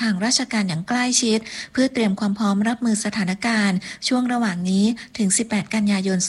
างราชการอย่างใกล้ชิดเพื่อเตรียมความพร้อมรับมือสถานการณ์ช่วงระหว่างนี้ถึง18กันยายน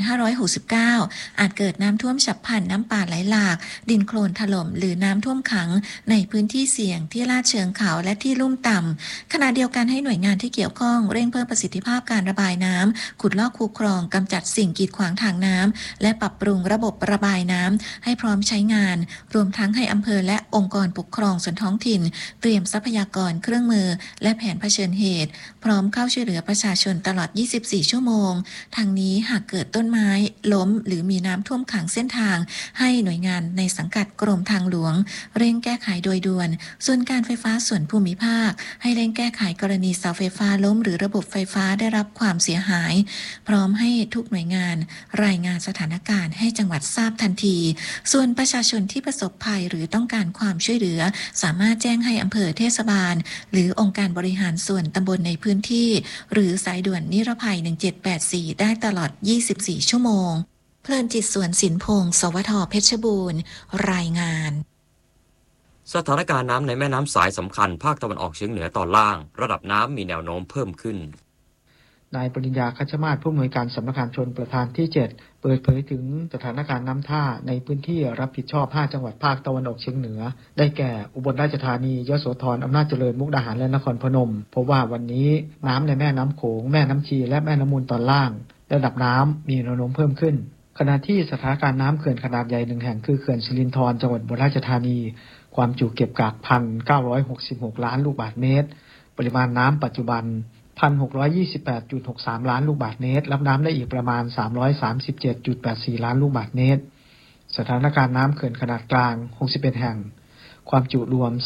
2569อาจเกิดน้ำท่วมฉับพลันน้ำป่าไหลหลากดินโคลนถล่มหรือน้ำท่วมขังในพื้นที่เสี่ยงที่ลาดเชิงเขาและที่ลุ่มต่ำขณะเดียวกันให้หน่วยงานที่เกี่ยวข้องเร่งเพิ่มประสิทธิภาพการระบายน้ำขุดลอกคูคลองกำจัดสิ่งกีดขวางทางน้ำและปรับปรุงระบบระบายน้ำให้พร้อมใช้งานรวมทั้งให้อำเภอและองค์กรปกครองส่วนท้องถิ่นเตรียมทรัพยากรเครื่องมือและแผนเผชิญเหตุพร้อมเข้าช่วยเหลือประชาชนตลอด24ชั่วโมงทางนี้หากเกิดต้นไม้ล้มหรือมีน้ำท่วมขังเส้นทางให้หน่วยงานในสังกัดกรมทางหลวงเร่งแก้ไขโดยด่วนส่วนการไฟฟ้าส่วนภูมิภาคให้เร่งแก้ไขกรณีเสาไฟฟ้าล้มหรือระบบไฟฟ้าได้รับความเสียหายพร้อมให้ทุกหน่วยงานรายงานสถานการณ์ให้จังหวัดทราบทันทีส่วนประชาชนที่ประสบภัยหรือต้องการความช่วยเหลือสามารถแจ้งให้อำเภอเทศบาลหรือองค์การบริหารส่วนตำบลในพื้นที่หรือสายด่วนนิรภัย1784ได้ตลอด24ชั่วโมงเพลินจิตสวนสินพงศ์สวทเพชรบูรณ์รายงานสถานการณ์น้ำในแม่น้ำสายสำคัญภาคตะวันออกเฉียงเหนือตอนล่างระดับน้ำมีแนวโน้มเพิ่มขึ้นนายปริญญา คัชมาศผู้อำนวยการสำนักงานชลประทานที่7เปิดเผยถึงสถานการณ์น้ำท่าในพื้นที่รับผิดชอบ5จังหวัดภาคตะวันออกเฉียงเหนือได้แก่อุบลราชธานียโสธรอำนาจเจริญมุกดาหารและนครพนมพบว่าวันนี้น้ำในแม่น้ำโขงแม่น้ำชีและแม่น้ำมูลตอนล่างระดับน้ำมีแนวโน้มเพิ่มขึ้นขณะที่สถานการณ์น้ำเขื่อนขนาดใหญ่1แห่งคือเขื่อนสิรินธรจังหวัดอุบลราชธานีความจุเก็บกัก 1,966 ล้านลูกบาศก์เมตรปริมาณน้ำปัจจุบัน 1,628.63 ล้านลูกบาศก์เมตรรับน้ำได้อีกประมาณ 337.84 ล้านลูกบาศก์เมตรสถานการณ์น้ำเขื่อนขนาดกลาง61แห่งความจุรวม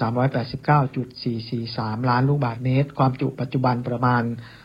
389.443 ล้านลูกบาศก์เมตรความจุปัจจุบันประมาณ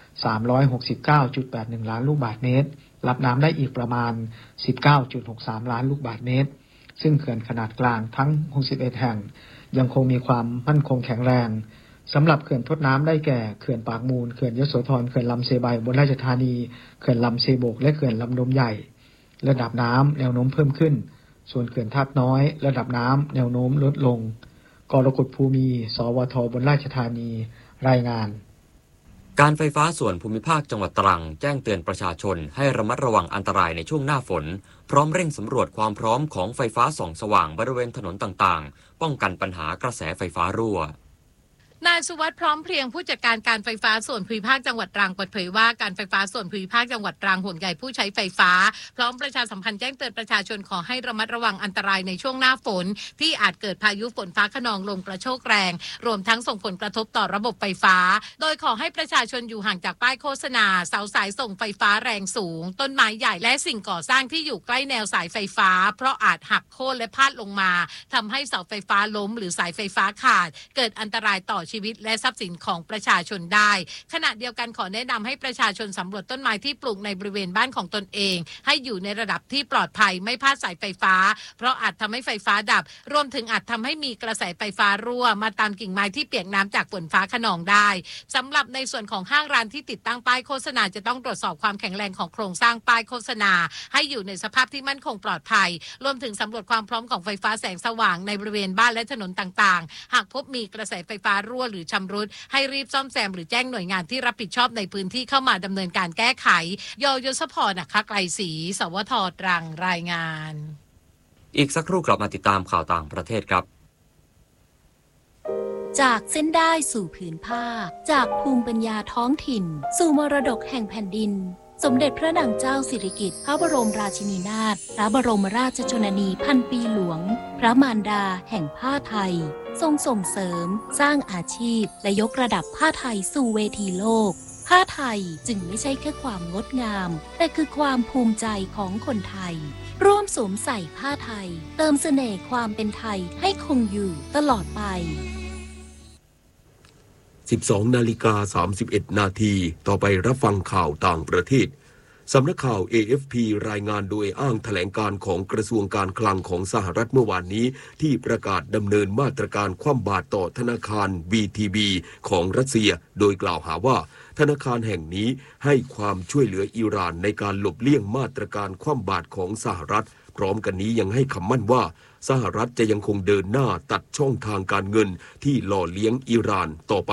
369.81 ล้านลูกบาศก์เมตรรับน้ำได้อีกประมาณ 19.63 ล้านลูกบาศก์เมตรซึ่งเขื่อนขนาดกลางทั้ง61แห่งยังคงมีความมั่นคงแข็งแรงสำหรับเขื่อนทดน้ำได้แก่เขื่อนปากมูลเขื่อนยโสธรเขื่อนลำเซไบอุบลราชธานีเขื่อนลำเซโบกและเขื่อนลำนมใหญ่ระดับน้ำแนวโน้มเพิ่มขึ้นส่วนเขื่อนธาตุน้อยระดับน้ำแนวโน้มลดลงกรกฎภูมิสวทอุบลราชธานีรายงานการไฟฟ้าส่วนภูมิภาคจังหวัดตรังแจ้งเตือนประชาชนให้ระมัดระวังอันตรายในช่วงหน้าฝนพร้อมเร่งสำรวจความพร้อมของไฟฟ้าส่องสว่างบริเวณถนนต่างๆป้องกันปัญหากระแสไฟฟ้ารั่วนายสุวัสดิ์พร้อมเพรียงผู้จัดการการไฟฟ้าส่วนภูมิภาคจังหวัดตรังเปิดเผยว่าการไฟฟ้าส่วนภูมิภาคจังหวัดตรังห่วงใยผู้ใช้ไฟฟ้าพร้อมประชาสัมพันธ์แจ้งเตือนประชาชนขอให้ระมัดระวังอันตรายในช่วงหน้าฝนที่อาจเกิดพายุฝนฟ้าคะนองลมกระโชกแรงรวมทั้งส่งผลกระทบต่อระบบไฟฟ้าโดยขอให้ประชาชนอยู่ห่างจากป้ายโฆษณาเสาสายส่งไฟฟ้าแรงสูงต้นไม้ใหญ่และสิ่งก่อสร้างที่อยู่ใกล้แนวสายไฟฟ้าเพราะอาจหักโค่นและพาดลงมาทำให้เสาไฟฟ้าล้มหรือสายไฟฟ้าขาดเกิดอันตรายต่อชีวิตและทรัพย์สินของประชาชนได้ขณะเดียวกันขอแนะนำให้ประชาชนสำรวจต้นไม้ที่ปลูกในบริเวณบ้านของตนเองให้อยู่ในระดับที่ปลอดภัยไม่พลาดสายไฟฟ้าเพราะอาจทำให้ไฟฟ้าดับรวมถึงอาจทำให้มีกระแสไฟฟ้ารั่วมาตามกิ่งไม้ที่เปียกน้ำจากฝนฟ้าคะนองได้สำหรับในส่วนของห้างร้านที่ติดตั้งป้ายโฆษณาจะต้องตรวจสอบความแข็งแรงของโครงสร้างป้ายโฆษณาให้อยู่ในสภาพที่มั่นคงปลอดภัยรวมถึงสำรวจความพร้อมของไฟฟ้าแสงสว่างในบริเวณบ้านและถนนต่างๆหากพบมีกระแสไฟฟ้ารั่วหรือชำรุดให้รีบซ่อมแซมหรือแจ้งหน่วยงานที่รับผิดชอบในพื้นที่เข้ามาดำเนินการแก้ไขยศพรนะคะไกลศรีสวทตรังรายงานอีกสักครู่กลับมาติดตามข่าวต่างประเทศครับจากเส้นได้สู่ผืนผ้าจากภูมิปัญญาท้องถิ่นสู่มรดกแห่งแผ่นดินสมเด็จพระนางเจ้าสิริกิติ์พระบรมราชินีนาถพระบรมราชชนนีพันปีหลวงพระมารดาแห่งผ้าไทยทรงส่งเสริมสร้างอาชีพและยกระดับผ้าไทยสู่เวทีโลกผ้าไทยจึงไม่ใช่แค่ความงดงามแต่คือความภูมิใจของคนไทยร่วมสวมใส่ผ้าไทยเติมเสน่ห์ความเป็นไทยให้คงอยู่ตลอดไป 12:31 นาทีต่อไปรับฟังข่าวต่างประเทศสำนักข่าว AFP รายงานโดยอ้างแถลงการของกระทรวงการคลังของสหรัฐเมื่อวานนี้ที่ประกาศดำเนินมาตรการคว่ำบาตรต่อธนาคาร VTB ของรัสเซียโดยกล่าวหาว่าธนาคารแห่งนี้ให้ความช่วยเหลืออิหร่านในการหลบเลี่ยงมาตรการคว่ำบาตรของสหรัฐพร้อมกันนี้ยังให้คำมั่นว่าสหรัฐจะยังคงเดินหน้าตัดช่องทางการเงินที่หล่อเลี้ยงอิหร่านต่อไป